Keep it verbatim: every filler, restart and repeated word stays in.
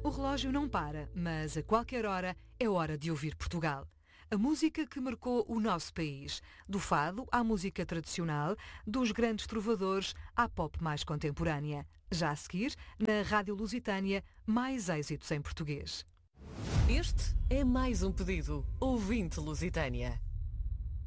O relógio não para, mas a qualquer hora é hora de ouvir Portugal. A música que marcou o nosso país, do fado à música tradicional, dos grandes trovadores à pop mais contemporânea. Já a seguir, na Rádio Lusitânia, mais êxitos em português. Este é mais um pedido. Ouvinte Lusitânia.